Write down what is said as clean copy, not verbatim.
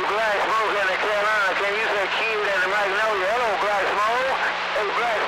Black Smoke in the Carolina. Can you say cute and the Magnolia? Hello, Black Smoke. Hey, Black